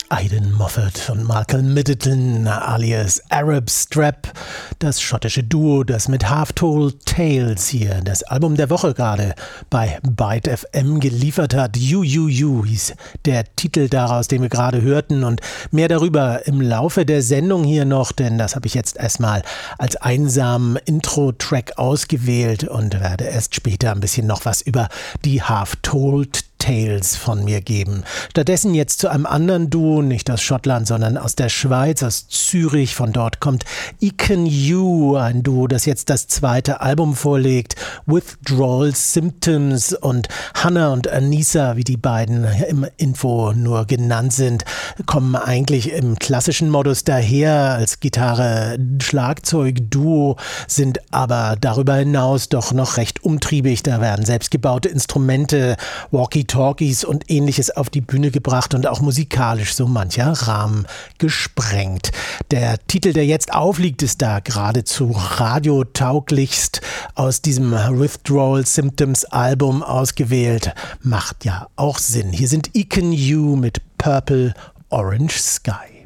Aidan Moffat und Malcolm Middleton alias Arab Strap, das schottische Duo, das mit Half-Told Tales hier das Album der Woche gerade bei Byte FM geliefert hat. You hieß der Titel daraus, den wir gerade hörten, und mehr darüber im Laufe der Sendung hier noch, denn das habe ich jetzt erstmal als einsamen Intro-Track ausgewählt und werde erst später ein bisschen noch was über die Half-Told Tales von mir geben. Stattdessen jetzt zu einem anderen Duo, nicht aus Schottland, sondern aus der Schweiz, aus Zürich. Von dort kommt Icon You, ein Duo, das jetzt das zweite Album vorlegt. Withdrawal Symptoms, und Hannah und Anissa, wie die beiden im Info nur genannt sind, kommen eigentlich im klassischen Modus daher als Gitarre-Schlagzeug-Duo, sind aber darüber hinaus doch noch recht umtriebig. Da werden selbstgebaute Instrumente, Walkie-Talkies und Ähnliches auf die Bühne gebracht und auch musikalisch so mancher Rahmen gesprengt. Der Titel, der jetzt aufliegt, ist da geradezu radiotauglichst aus diesem Withdrawal Symptoms Album ausgewählt. Macht ja auch Sinn. Hier sind Icon You mit Purple Orange Sky.